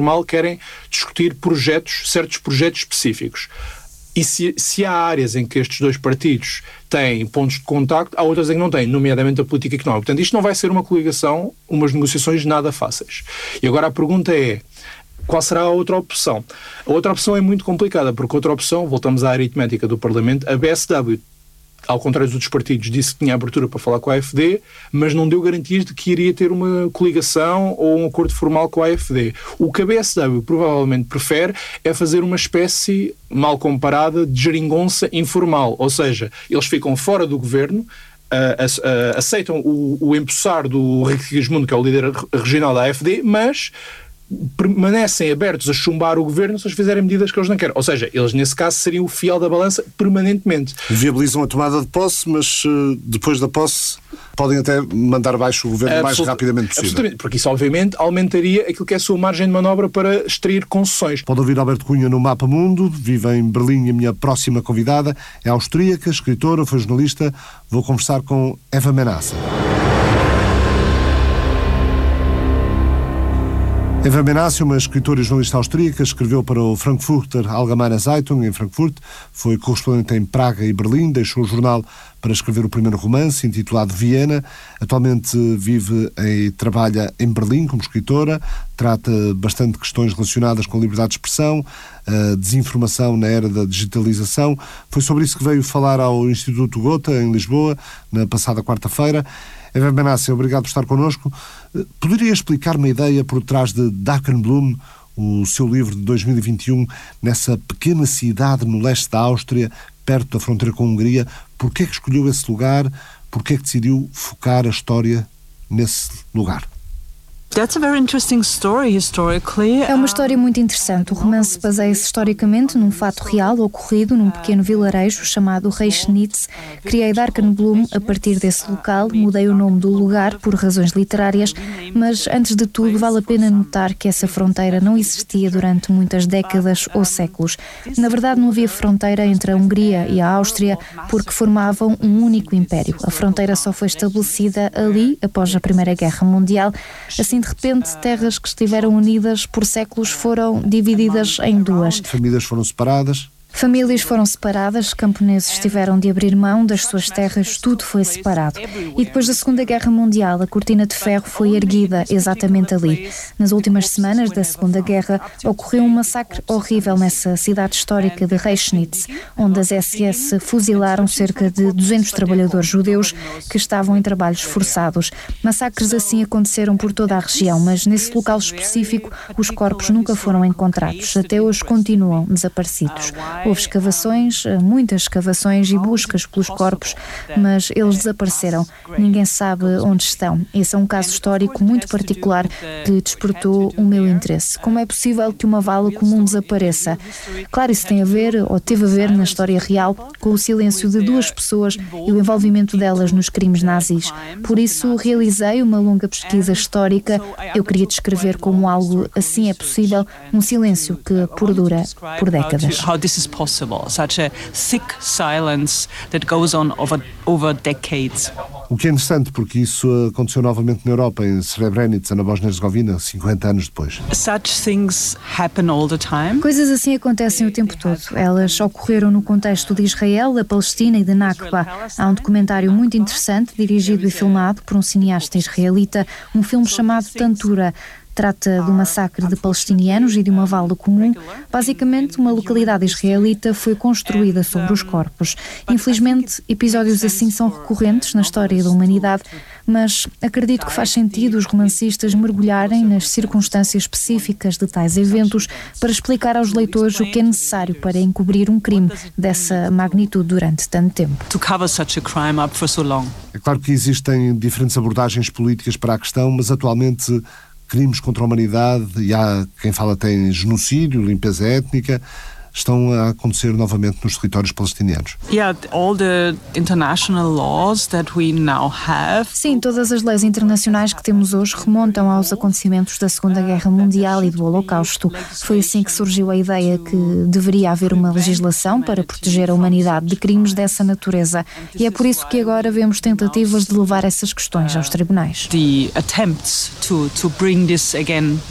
informal querem discutir certos projetos específicos. E se há áreas em que estes dois partidos têm pontos de contacto, há outras em que não têm, nomeadamente a política económica. Portanto, isto não vai ser uma coligação, umas negociações nada fáceis. E agora a pergunta é, qual será a outra opção? A outra opção é muito complicada, porque a outra opção, voltamos à aritmética do Parlamento, a BSW, ao contrário dos outros partidos, disse que tinha abertura para falar com a AfD, mas não deu garantias de que iria ter uma coligação ou um acordo formal com a AfD. O que a BSW provavelmente prefere é fazer uma espécie, mal comparada, de geringonça informal, ou seja, eles ficam fora do governo, aceitam o empossar do Henrique Sigismundo, que é o líder regional da AfD, mas permanecem abertos a chumbar o governo se eles fizerem medidas que eles não querem. Ou seja, eles nesse caso seriam o fiel da balança permanentemente. Viabilizam a tomada de posse, mas depois da posse podem até mandar abaixo o governo o mais rapidamente possível. Absolutamente, porque isso obviamente aumentaria aquilo que é a sua margem de manobra para extrair concessões. Pode ouvir Alberto Cunha no Mapa Mundo, vive em Berlim e a minha próxima convidada é austríaca, escritora, foi jornalista. Vou conversar com Eva Menasse. Eva Menasse, uma escritora e jornalista austríaca, escreveu para o Frankfurter Allgemeine Zeitung, em Frankfurt, foi correspondente em Praga e Berlim, deixou o jornal para escrever o primeiro romance, intitulado Viena. Atualmente vive e trabalha em Berlim como escritora, trata bastante questões relacionadas com a liberdade de expressão, a desinformação na era da digitalização. Foi sobre isso que veio falar ao Instituto Goethe, em Lisboa, na passada quarta-feira. Eva Menasse, obrigado por estar connosco. Poderia explicar uma ideia por trás de Darkenbloom, o seu livro de 2021, nessa pequena cidade no leste da Áustria, perto da fronteira com a Hungria? Porquê é que escolheu esse lugar? Porquê é que decidiu focar a história nesse lugar? É uma história muito interessante. O romance baseia-se historicamente num fato real ocorrido num pequeno vilarejo chamado Reichnitz. Criei Darkenbloom a partir desse local, mudei o nome do lugar por razões literárias, mas antes de tudo vale a pena notar que essa fronteira não existia durante muitas décadas ou séculos. Na verdade não havia fronteira entre a Hungria e a Áustria porque formavam um único império. A fronteira só foi estabelecida ali após a Primeira Guerra Mundial. Assim, de repente, terras que estiveram unidas por séculos foram divididas em duas. Famílias foram separadas. Famílias foram separadas, camponeses tiveram de abrir mão das suas terras, tudo foi separado. E depois da Segunda Guerra Mundial, a cortina de ferro foi erguida exatamente ali. Nas últimas semanas da Segunda Guerra, ocorreu um massacre horrível nessa cidade histórica de Reichnitz, onde as SS fuzilaram cerca de 200 trabalhadores judeus que estavam em trabalhos forçados. Massacres assim aconteceram por toda a região, mas nesse local específico os corpos nunca foram encontrados. Até hoje continuam desaparecidos. Houve escavações, muitas escavações e buscas pelos corpos, mas eles desapareceram. Ninguém sabe onde estão. Esse é um caso histórico muito particular que despertou o meu interesse. Como é possível que uma vala comum desapareça? Claro, isso tem a ver, ou teve a ver na história real, com o silêncio de duas pessoas e o envolvimento delas nos crimes nazis. Por isso, realizei uma longa pesquisa histórica. Eu queria descrever como algo assim é possível, um silêncio que perdura por décadas. Possible, such a thick silence that goes on over decades. O que é interessante, porque isso aconteceu novamente na Europa, em Srebrenica, na Bósnia-Herzegovina, 50 anos depois. Such things happen all the time. Coisas assim acontecem o tempo todo. Elas ocorreram no contexto de Israel, da Palestina e de Nakba. Há um documentário muito interessante, dirigido e filmado por um cineasta israelita, um filme chamado Tantura. Trata do massacre de palestinianos e de uma vala comum. Basicamente, uma localidade israelita foi construída sobre os corpos. Infelizmente, episódios assim são recorrentes na história da humanidade, mas acredito que faz sentido os romancistas mergulharem nas circunstâncias específicas de tais eventos para explicar aos leitores o que é necessário para encobrir um crime dessa magnitude durante tanto tempo. To cover such a crime up for so long. É claro que existem diferentes abordagens políticas para a questão, mas atualmente crimes contra a humanidade, e há quem fala até em genocídio, limpeza étnica, estão a acontecer novamente nos territórios palestinianos. Sim, todas as leis internacionais que temos hoje remontam aos acontecimentos da Segunda Guerra Mundial e do Holocausto. Foi assim que surgiu a ideia que deveria haver uma legislação para proteger a humanidade de crimes dessa natureza. E é por isso que agora vemos tentativas de levar essas questões aos tribunais. The attempts to bring this again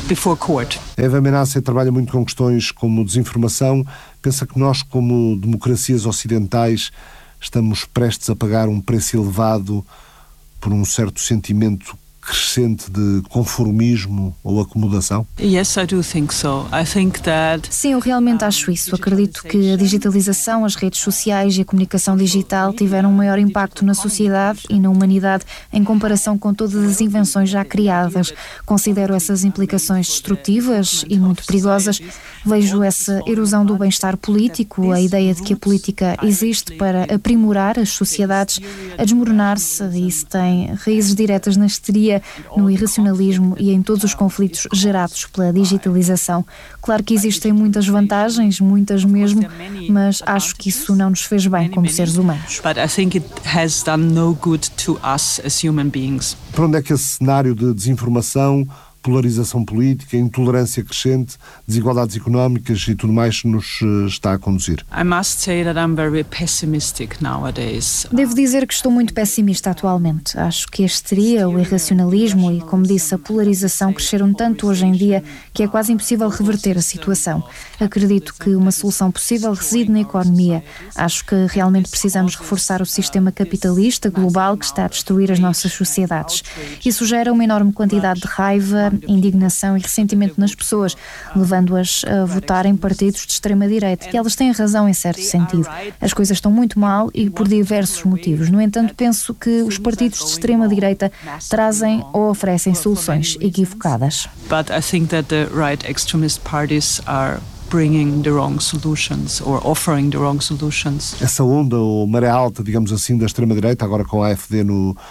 before court. Eva Menasse trabalha muito com questões como desinformação. Pensa que nós, como democracias ocidentais, estamos prestes a pagar um preço elevado por um certo sentimento crescente de conformismo ou acomodação? Yes, I do think so. I think that... Sim, eu realmente acho isso. Acredito que a digitalização, as redes sociais e a comunicação digital tiveram um maior impacto na sociedade e na humanidade em comparação com todas as invenções já criadas. Considero essas implicações destrutivas e muito perigosas. Vejo essa erosão do bem-estar político, a ideia de que a política existe para aprimorar as sociedades, a desmoronar-se, e isso tem raízes diretas na histeria, no irracionalismo e em todos os conflitos gerados pela digitalização. Claro que existem muitas vantagens, muitas mesmo, mas acho que isso não nos fez bem como seres humanos. But I think it has done no good to us as human beings. Para onde é que esse cenário de desinformação, polarização política, intolerância crescente, desigualdades económicas e tudo mais nos está a conduzir? I must say that I'm very pessimistic nowadays. Devo dizer que estou muito pessimista atualmente. Acho que a histeria, o irracionalismo e, como disse, a polarização cresceram tanto hoje em dia que é quase impossível reverter a situação. Acredito que uma solução possível reside na economia. Acho que realmente precisamos reforçar o sistema capitalista global que está a destruir as nossas sociedades. Isso gera uma enorme quantidade de raiva, indignação e ressentimento nas pessoas, levando-as a votar em partidos de extrema-direita, e elas têm razão em certo sentido. As coisas estão muito mal e por diversos motivos. No entanto, penso que os partidos de extrema-direita trazem ou oferecem soluções equivocadas. But I think that the right extremist parties are bringing the wrong solutions or offering the wrong solutions. Essa onda ou maré alta, digamos assim, da extrema-direita, agora com a AfD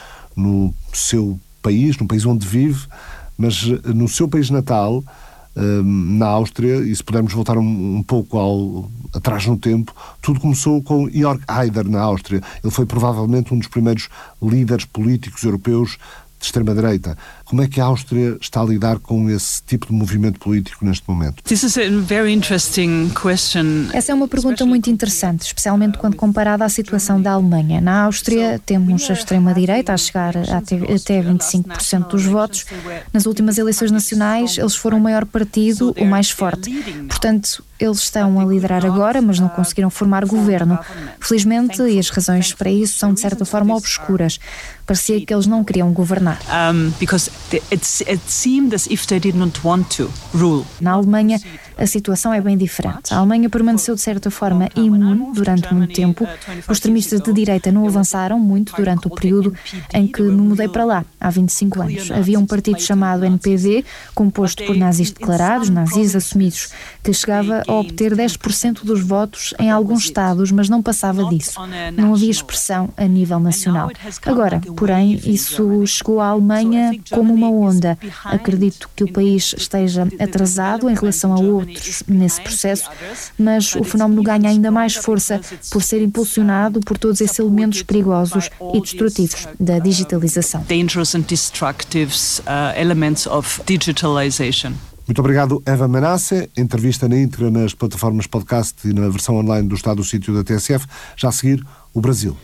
no seu país, no país onde vive, mas no seu país natal, na Áustria, e se pudermos voltar um pouco atrás no tempo, tudo começou com Jörg Haider na Áustria. Ele foi provavelmente um dos primeiros líderes políticos europeus de extrema-direita. Como é que a Áustria está a lidar com esse tipo de movimento político neste momento? This is a very interesting question. Essa é uma pergunta muito interessante, especialmente quando comparada à situação da Alemanha. Na Áustria temos a extrema-direita a chegar até 25% dos votos. Nas últimas eleições nacionais, eles foram o maior partido, o mais forte. Portanto, eles estão a liderar agora, mas não conseguiram formar governo. Felizmente, e as razões para isso são de certa forma obscuras. Parecia que eles não queriam governar. Because it seemed as if they did not want to rule. Na Alemanha, a situação é bem diferente. A Alemanha permaneceu de certa forma imune durante muito tempo. Os extremistas de direita não avançaram muito durante o período em que me mudei para lá, há 25 anos. Havia um partido chamado NPD, composto por nazis declarados, nazis assumidos, que chegava a obter 10% dos votos em alguns estados, mas não passava disso. Não havia expressão a nível nacional. Agora, porém, isso chegou à Alemanha como uma onda. Acredito que o país esteja atrasado em relação a outros nesse processo, mas o fenómeno ganha ainda mais força por ser impulsionado por todos esses elementos perigosos e destrutivos da digitalização. Dangerous and destructive elements of digitalization. Muito obrigado, Eva Menasse. Entrevista na íntegra nas plataformas podcast e na versão online do Estado do Sítio da TSF. Já a seguir, o Brasil.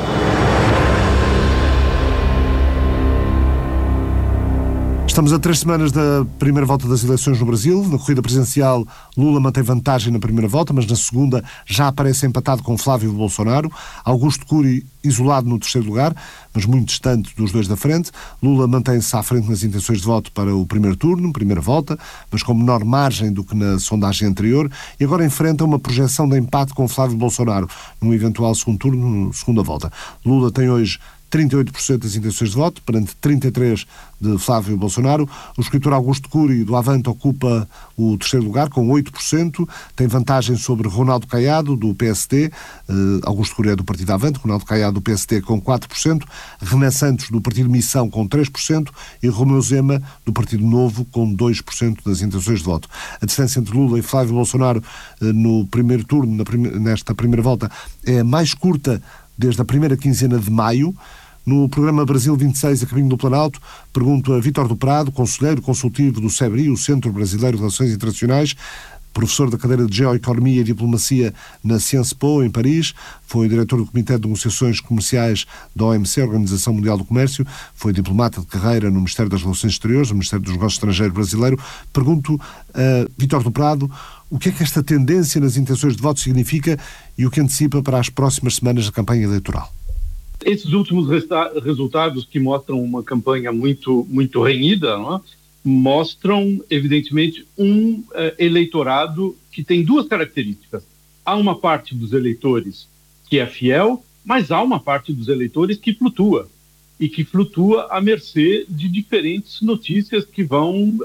Estamos a 3 semanas da primeira volta das eleições no Brasil. Na corrida presidencial, Lula mantém vantagem na primeira volta, mas na segunda já aparece empatado com Flávio Bolsonaro. Augusto Cury isolado no terceiro lugar, mas muito distante dos dois da frente. Lula mantém-se à frente nas intenções de voto para o primeiro turno, primeira volta, mas com menor margem do que na sondagem anterior, e agora enfrenta uma projeção de empate com Flávio Bolsonaro num eventual segundo turno, segunda volta. Lula tem hoje 38% das intenções de voto, perante 33% de Flávio Bolsonaro. O escritor Augusto Cury, do Avante, ocupa o terceiro lugar, com 8%. Tem vantagem sobre Ronaldo Caiado, do PSD. Augusto Cury é do Partido Avante, Ronaldo Caiado, do PSD, com 4%. Renan Santos, do Partido Missão, com 3%. E Romeu Zema, do Partido Novo, com 2% das intenções de voto. A distância entre Lula e Flávio Bolsonaro no primeiro turno, nesta primeira volta, é a mais curta desde a primeira quinzena de maio. No programa Brasil 26, a caminho do Planalto, pergunto a Vítor do Prado, conselheiro consultivo do CEBRI, o Centro Brasileiro de Relações Internacionais, professor da cadeira de Geoeconomia e Diplomacia na Sciences Po, em Paris, foi diretor do Comitê de Negociações Comerciais da OMC, Organização Mundial do Comércio, foi diplomata de carreira no Ministério das Relações Exteriores, no Ministério dos Negócios Estrangeiros brasileiro. Pergunto a Vítor do Prado, o que é que esta tendência nas intenções de voto significa e o que antecipa para as próximas semanas da campanha eleitoral? Esses últimos resultados, que mostram uma campanha muito renhida, não é? Mostram, evidentemente, um eleitorado que tem duas características. Há uma parte dos eleitores que é fiel, mas há uma parte dos eleitores que flutua, e que flutua à mercê de diferentes notícias que vão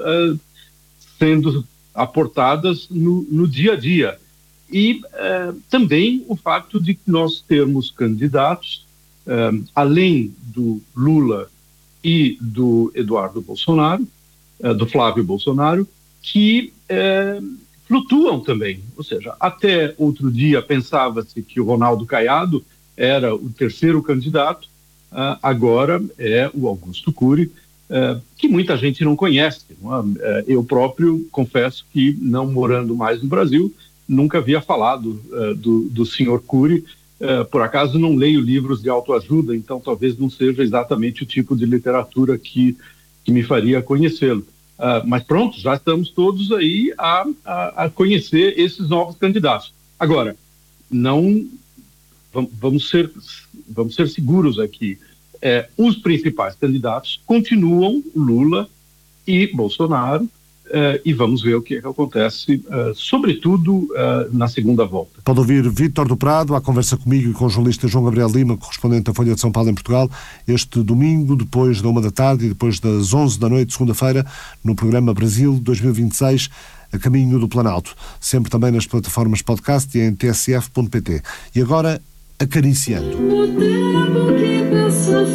sendo aportadas no dia a dia. E também o fato de nós termos candidatos, além do Lula e do Eduardo Bolsonaro, do Flávio Bolsonaro, que flutuam também. Ou seja, até outro dia pensava-se que o Ronaldo Caiado era o terceiro candidato, agora é o Augusto Cury, que muita gente não conhece. Não é? Eu próprio confesso que, não morando mais no Brasil, nunca havia falado do senhor Cury. Por acaso não leio livros de autoajuda, então talvez não seja exatamente o tipo de literatura que me faria conhecê-lo. Mas pronto, já estamos todos aí a conhecer esses novos candidatos. Agora, não vamos ser seguros aqui. Os principais candidatos continuam Lula e Bolsonaro, e vamos ver o que acontece, sobretudo na segunda volta. Pode ouvir Vítor do Prado à conversa comigo e com o jornalista João Gabriel Lima, correspondente da Folha de São Paulo em Portugal, este domingo, depois da 13h e depois das 11h, segunda-feira, no programa Brasil 2026, a caminho do Planalto. Sempre também nas plataformas podcast e em tsf.pt. E agora, Acariciando. O tempo que passa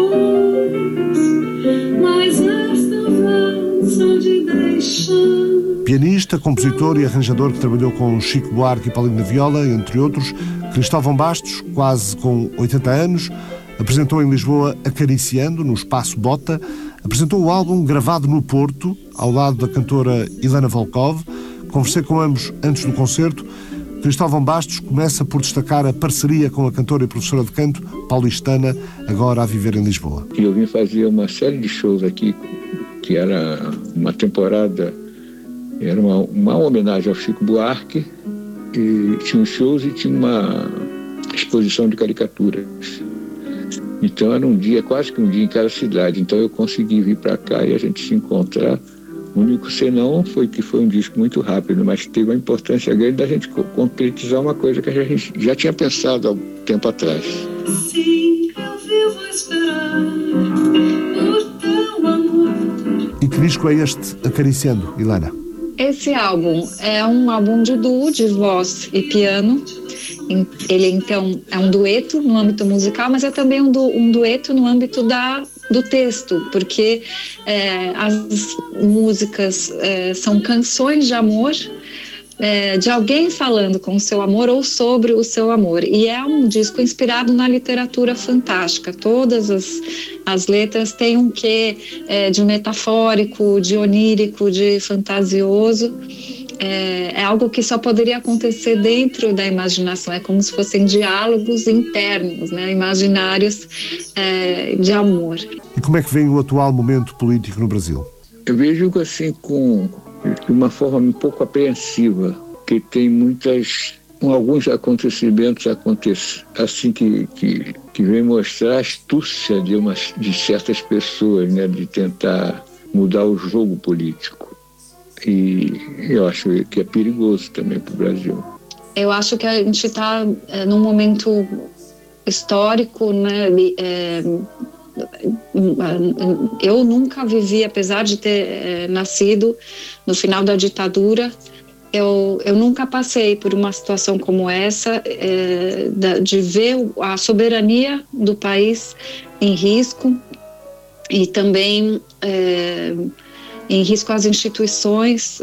feroz, mas nesta avança de deixar. Pianista, compositor e arranjador que trabalhou com Chico Buarque e Paulinho da Viola, entre outros, Cristóvão Bastos, quase com 80 anos, apresentou em Lisboa Acariciando, no Espaço Bota, apresentou o álbum gravado no Porto, ao lado da cantora Ilana Volkov. Conversei com ambos antes do concerto. Cristóvão Bastos começa por destacar a parceria com a cantora e professora de canto paulistana, agora a viver em Lisboa. Eu vim fazer uma série de shows aqui, que era uma temporada, era uma homenagem ao Chico Buarque, e tinha shows e tinha uma exposição de caricaturas. Então era um dia, quase que um dia em cada cidade. Então eu consegui vir para cá e a gente se encontrar. O único senão foi que foi um disco muito rápido, mas teve uma importância grande da gente concretizar uma coisa que a gente já tinha pensado há algum tempo atrás. Sim, eu vivo a esperar por teu amor. E que disco é este, Acariciando, Ilana? Esse álbum é um álbum de duo, de voz e piano. Ele, então, é um dueto no âmbito musical, mas é também um dueto no âmbito do texto, porque as músicas são canções de amor, de alguém falando com o seu amor ou sobre o seu amor. E é um disco inspirado na literatura fantástica. Todas as letras têm um quê de metafórico, de onírico, de fantasioso. É algo que só poderia acontecer dentro da imaginação. É como se fossem diálogos internos, né, imaginários de amor. E como é que vem o atual momento político no Brasil? Eu vejo assim de uma forma um pouco apreensiva, que tem alguns acontecimentos assim que vem mostrar a astúcia de certas pessoas, né, de tentar mudar o jogo político. E eu acho que é perigoso também para o Brasil. Eu acho que a gente está num momento histórico, né? Eu nunca vivi, apesar de ter nascido no final da ditadura, eu nunca passei por uma situação como essa, de ver a soberania do país em risco e também em risco as instituições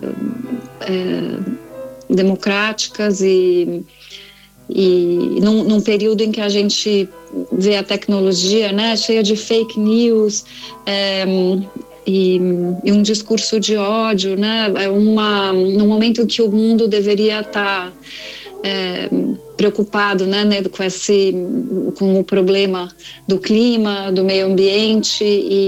democráticas e num período em que a gente vê a tecnologia, né, cheia de fake news, e um discurso de ódio, né? Num momento que o mundo deveria estar preocupado, né, com o problema do clima, do meio ambiente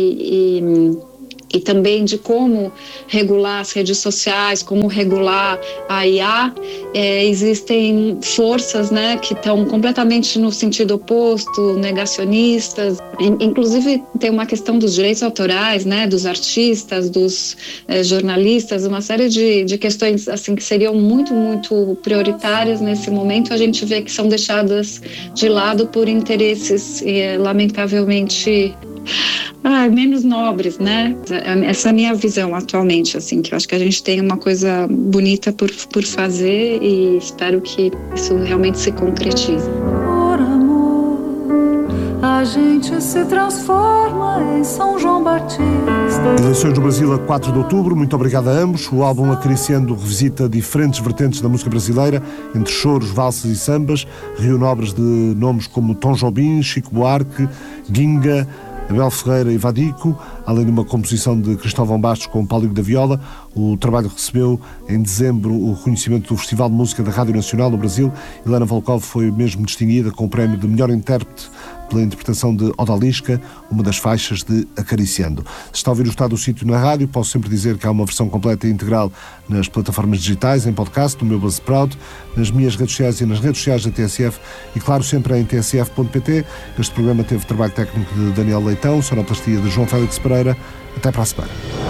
e também de como regular as redes sociais, como regular a IA, existem forças, né, que estão completamente no sentido oposto, negacionistas. Inclusive tem uma questão dos direitos autorais, né, dos artistas, dos jornalistas, uma série de questões assim que seriam muito, muito prioritárias nesse momento. A gente vê que são deixadas de lado por interesses lamentavelmente menos nobres, né? Essa é a minha visão atualmente, assim, que eu acho que a gente tem uma coisa bonita por fazer e espero que isso realmente se concretize. Por amor, a gente se transforma em São João Batista. Eleições do Brasil a 4 de outubro, muito obrigado a ambos. O álbum Acariciando revisita diferentes vertentes da música brasileira, entre choros, valsas e sambas, reúne obras de nomes como Tom Jobim, Chico Buarque, Ginga, Abel Ferreira e Vadico, além de uma composição de Cristóvão Bastos com Paulinho da Viola. O trabalho recebeu em dezembro o reconhecimento do Festival de Música da Rádio Nacional no Brasil. Helena Volkov foi mesmo distinguida com o prémio de melhor intérprete pela interpretação de Odalisca, uma das faixas de Acariciando. Se está a ouvir o Estado do Sítio na rádio, posso sempre dizer que há uma versão completa e integral nas plataformas digitais, em podcast, no meu Buzzsprout, nas minhas redes sociais e nas redes sociais da TSF e, claro, sempre em tsf.pt. Este programa teve trabalho técnico de Daniel Leitão, sonoplastia de João Félix Pereira. Até para a semana.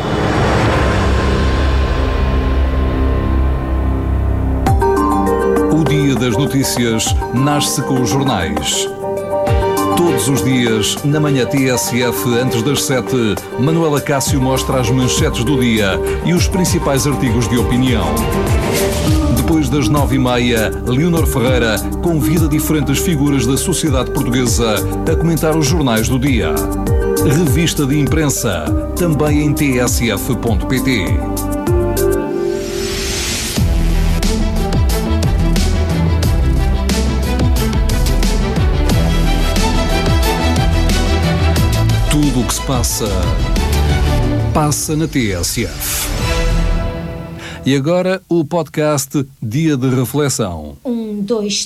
O Dia das Notícias nasce com os jornais. Todos os dias, na manhã TSF, antes das 7, Manuela Cássio mostra as manchetes do dia e os principais artigos de opinião. Depois das 9h30, Leonor Ferreira convida diferentes figuras da sociedade portuguesa a comentar os jornais do dia. Revista de imprensa, também em tsf.pt. Tudo o que se passa na TSF. E agora o podcast Dia de Reflexão. 1, 2,